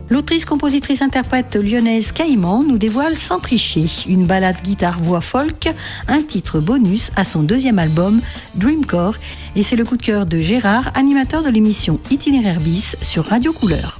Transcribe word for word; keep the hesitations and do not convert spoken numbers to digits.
L'autrice, compositrice, interprète lyonnaise Caïman nous dévoile Sans tricher, une balade guitare-voix folk, un titre bonus à son deuxième album Dreamcore. Et c'est le coup de cœur de Gérard, animateur de l'émission Itinéraire bis sur Radio Couleur.